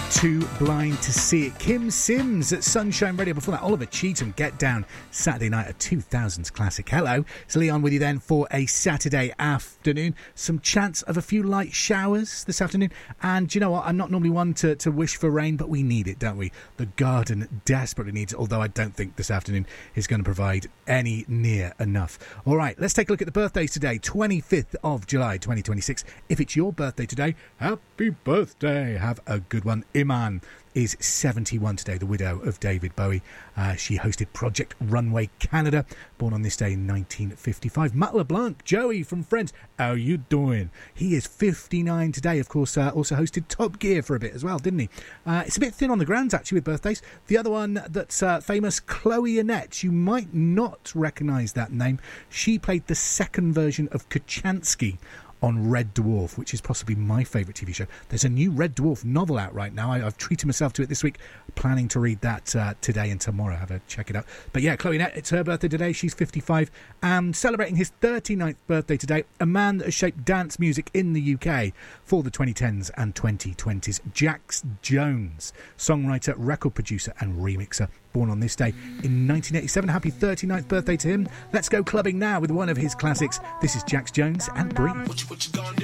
Too Blind to See It. Kim Sims at Sunshine Radio. Before that, Oliver Cheatham, Get Down, Saturday night, a 2000s classic. Hello, it's Leon with you then for a Saturday afternoon. Some chance of a few light showers this afternoon. And do you know what? I'm not normally one to wish for rain, but we need it, don't we? The garden desperately needs it, although I don't think this afternoon is going to provide any near enough. All right, let's take a look at the birthdays today. 25th of July, 2026. If it's your birthday today, happy birthday. Have a good one. Iman is 71 today, the widow of David Bowie. She hosted Project Runway Canada, born on this day in 1955. Matt LeBlanc, Joey from Friends, how you doing? He is 59 today, of course, also hosted Top Gear for a bit as well, didn't he? It's a bit thin on the grounds, actually, with birthdays. The other one that's famous, Chloe Annette. You might not recognise that name. She played the second version of Kochanski on Red Dwarf, which is possibly my favourite TV show. There's a new Red Dwarf novel out right now. I've treated myself to it this week, planning to read that today and tomorrow. Have a check it out. But yeah, Chloe Annette, it's her birthday today. She's 55 and celebrating his 39th birthday today. A man that has shaped dance music in the UK for the 2010s and 2020s. Jax Jones, songwriter, record producer and remixer. Born on this day in 1987. Happy 39th birthday to him. Let's go clubbing now with one of his classics. This is Jax Jones and Breathe. What you gonna do?